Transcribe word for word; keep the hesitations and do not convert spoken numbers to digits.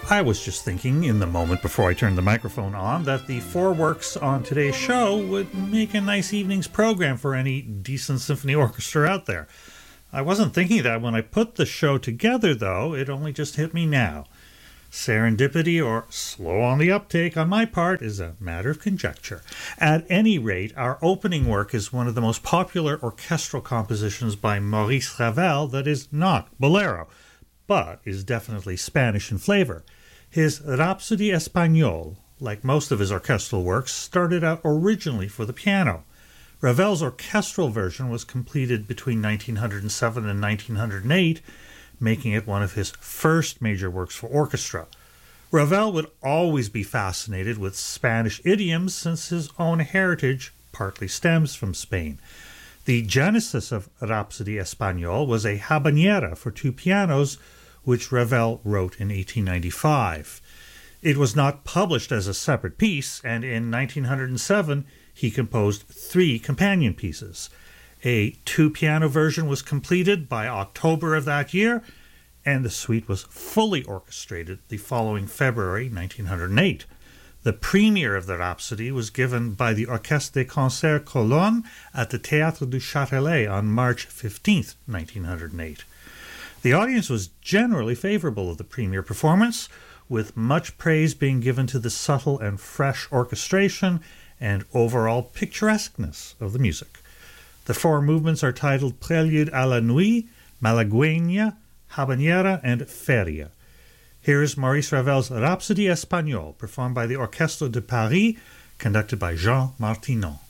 I was just thinking in the moment before I turned the microphone on that the four works on today's show would make a nice evening's program for any decent symphony orchestra out there. I wasn't thinking that when I put the show together, though. It only just hit me now. Serendipity or slow on the uptake on my part is a matter of conjecture. At any rate, our opening work is one of the most popular orchestral compositions by Maurice Ravel that is not bolero, but is definitely Spanish in flavor. His Rhapsodie Espagnole, like most of his orchestral works, started out originally for the piano. Ravel's orchestral version was completed between nineteen oh seven and nineteen oh eight, making it one of his first major works for orchestra. Ravel would always be fascinated with Spanish idioms since his own heritage partly stems from Spain. The genesis of Rhapsodie Espagnole was a habanera for two pianos, which Ravel wrote in eighteen ninety-five. It was not published as a separate piece, and in nineteen oh seven he composed three companion pieces. A two-piano version was completed by October of that year, and the suite was fully orchestrated the following February nineteen oh eight. The premiere of the Rhapsody was given by the Orchestre des Concerts Colonne at the Théâtre du Châtelet on March fifteenth, nineteen oh eight. The audience was generally favorable of the premiere performance, with much praise being given to the subtle and fresh orchestration and overall picturesqueness of the music. The four movements are titled Prélude à la Nuit, Malagueña, Habanera, and Feria. Here is Maurice Ravel's Rhapsodie Espagnole, performed by the Orchestre de Paris, conducted by Jean Martinon.